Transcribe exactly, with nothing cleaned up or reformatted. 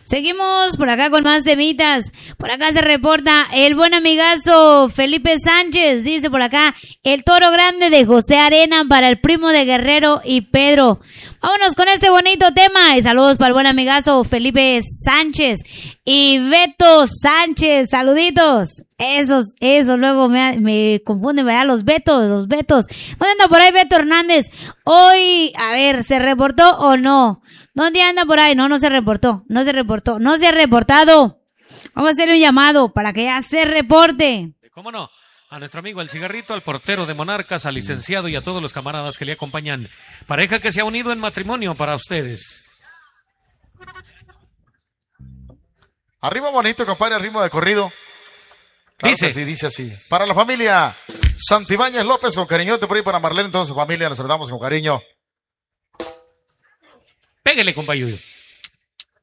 Seguimos por acá con más temitas. Por acá se reporta el buen amigazo Felipe Sánchez. Dice por acá, el toro grande de José Arena para el primo de Guerrero y Pedro. Vámonos con este bonito tema. Y saludos para el buen amigazo Felipe Sánchez y Beto Sánchez. Saluditos. Esos, esos, luego me, me confunden, ¿verdad? Los Betos, los Betos. ¿Dónde anda por ahí Beto Hernández? Hoy, a ver, ¿se reportó o no? ¿Dónde anda por ahí? No, no se reportó, no se reportó, no se ha reportado. Vamos a hacerle un llamado para que ya se reporte. ¿Cómo no? A nuestro amigo El Cigarrito, al portero de Monarcas, al licenciado y a todos los camaradas que le acompañan. Pareja que se ha unido en matrimonio para ustedes. Arriba bonito, compadre, ritmo de corrido. Claro Dice. sí, dice así. Para la familia Santibáñez López, con cariñote por ahí para Marlene, toda su familia, les saludamos con cariño. Pégale, compañero.